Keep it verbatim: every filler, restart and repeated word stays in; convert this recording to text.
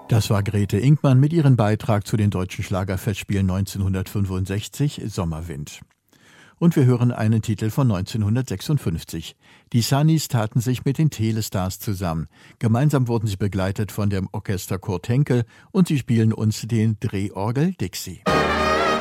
Das war Grete Ingmann mit ihrem Beitrag zu den Deutschen Schlagerfestspielen neunzehnhundertfünfundsechzig, Sommerwind. Und wir hören einen Titel von neunzehnhundertsechsundfünfzig. Die Sunnies taten sich mit den Telestars zusammen. Gemeinsam wurden sie begleitet von dem Orchester Kurt Henkel und sie spielen uns den Drehorgel Dixie.